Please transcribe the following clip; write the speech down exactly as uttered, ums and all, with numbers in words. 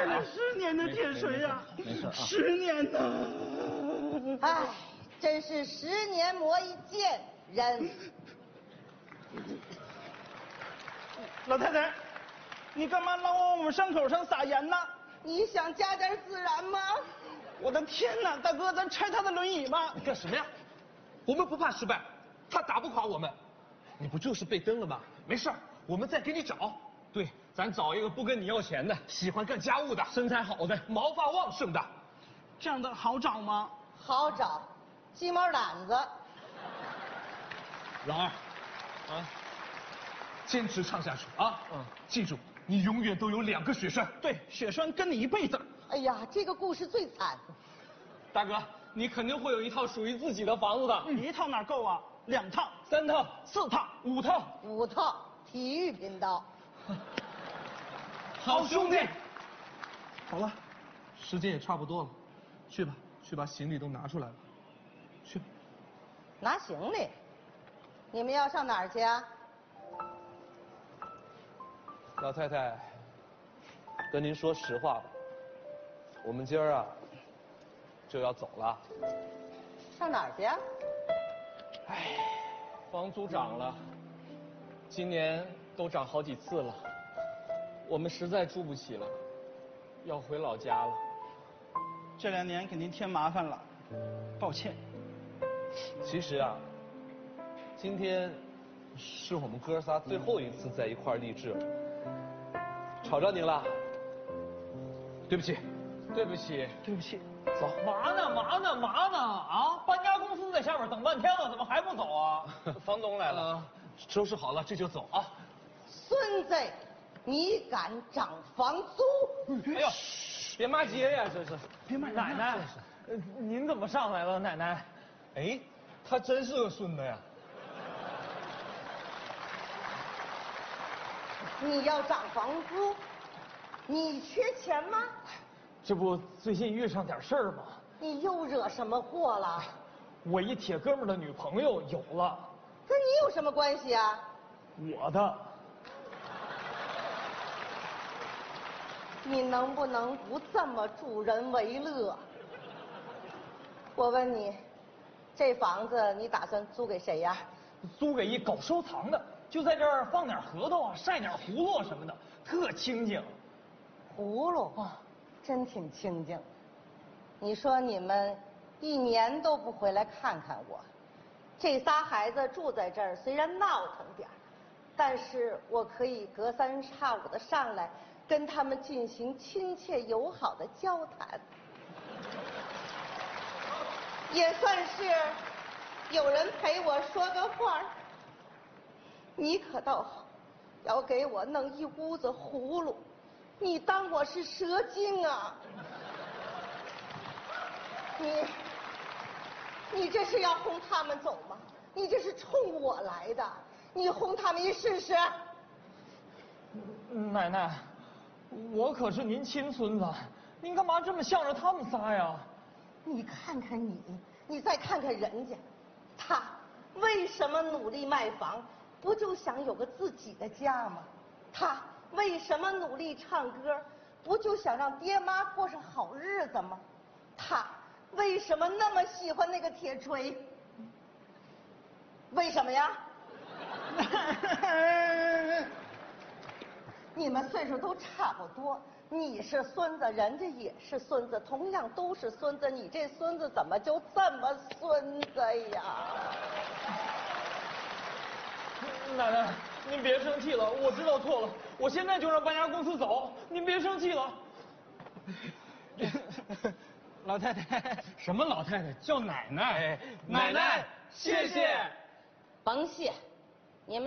盖了十年的铁锤呀， 没事啊， 十年呐！ 哎，真是十年磨一剑人。 老太太，你干嘛老往我们伤口上撒盐呢？ 你想加点孜然吗？ 我的天哪，大哥，咱拆他的轮椅吧！ 你干什么呀？我们不怕失败，他打不垮我们。你不就是被蹬了吗？没事儿，我们再给你找。对，咱找一个不跟你要钱的，喜欢干家务的，身材好的，毛发旺盛的。 这样的好找吗？ 好找，鸡毛掸子。 老二，啊，坚持唱下去啊！嗯，记住，你永远都有两个雪山。 对，雪山跟你一辈子。 哎呀，这个故事最惨。 大哥，你肯定会有一套属于自己的房子的。 嗯、一套哪够啊？两套、 三套、 四套、 五套。 五套，体育频道。 好兄弟。 好了，时间也差不多了，去吧，去把行李都拿出来吧。去吧。 拿行李？你们要上哪儿去啊？ 老太太，跟您说实话吧，我们今儿啊就要走了。 上哪儿去啊？ 唉，房租涨了，今年都涨好几次了，我们实在住不起了，要回老家了。 这两年给您添麻烦了，抱歉。 其实啊，今天是我们哥仨最后一次在一块儿励志了，吵着您了，对不起， 对不起， 对不起。 走。 嘛呢嘛呢嘛呢啊！搬家公司在下面等半天了，怎么还不走啊？ 房东来了，呃、收拾好了这就走啊。 孙子，你敢涨房租？ 哎呦，别骂街呀，这是。 别骂奶奶，呃您怎么上来了，奶奶？ 哎，他真是个孙子呀。 你要涨房租？你缺钱吗？ 这不最近遇上点事儿吗？ 你又惹什么祸了？ 我一铁哥们的女朋友有了。 跟你有什么关系啊？ 我的。 你能不能不这么助人为乐？我问你，这房子你打算租给谁呀？ 租给一搞收藏的，就在这儿放点核桃啊，晒点葫芦什么的，特清静。 葫芦啊，真挺清静。你说你们一年都不回来看看我，这仨孩子住在这儿，虽然闹腾点儿，但是我可以隔三差五的上来跟他们进行亲切友好的交谈，也算是有人陪我说个话。你可倒好，要给我弄一屋子葫芦，你当我是蛇精啊？你你这是要轰他们走吗？你这是冲我来的，你轰他们一试试。 奶奶，我可是您亲孙子，您干嘛这么向着他们仨呀？ 你看看你，你再看看人家，他为什么努力卖房？不就想有个自己的家吗？他为什么努力唱歌？不就想让爹妈过上好日子吗？他为什么那么喜欢那个铁锤？为什么呀？你们岁数都差不多，你是孙子，人家也是孙子，同样都是孙子，你这孙子怎么就这么孙子呀？ 奶奶，您别生气了，我知道错了，我现在就让搬家公司走，您别生气了。 老太太， 什么老太太？叫奶奶。 奶奶，谢谢。 甭谢。